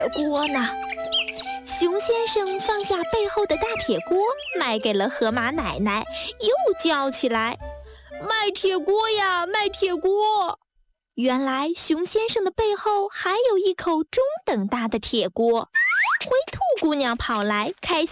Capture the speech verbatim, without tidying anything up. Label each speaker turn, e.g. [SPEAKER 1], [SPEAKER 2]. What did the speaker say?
[SPEAKER 1] 锅呢？熊先生放下背后的大铁锅，卖给了河马奶奶，又叫起来：卖铁锅呀，卖铁锅！原来熊先生的背后还有一口中等大的铁锅。灰兔姑娘跑来，开